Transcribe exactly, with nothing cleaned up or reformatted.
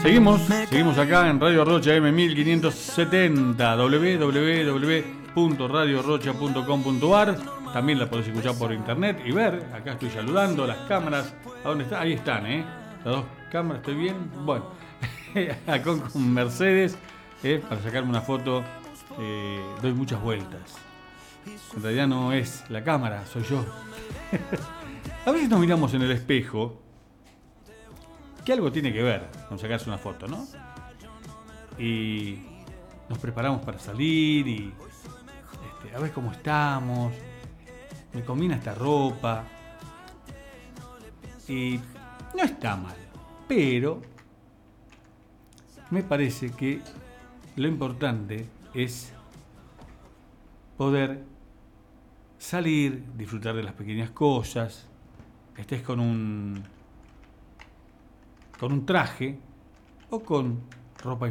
Seguimos, seguimos acá en Radio Rocha M mil quinientos setenta, doble u doble u doble u punto radio rocha punto com punto a r. También la podés escuchar por internet y ver. Acá estoy saludando las cámaras. ¿A dónde están? Ahí están, ¿eh? Las dos cámaras, ¿estoy bien? Bueno, acá con Mercedes, ¿eh? Para sacarme una foto, eh, doy muchas vueltas. En realidad no es la cámara, soy yo. A veces nos miramos en el espejo, que algo tiene que ver con sacarse una foto, ¿no? Y nos preparamos para salir y este, a ver cómo estamos, me combina esta ropa y no está mal, pero me parece que lo importante es poder salir, disfrutar de las pequeñas cosas, estés con un con un traje o con ropa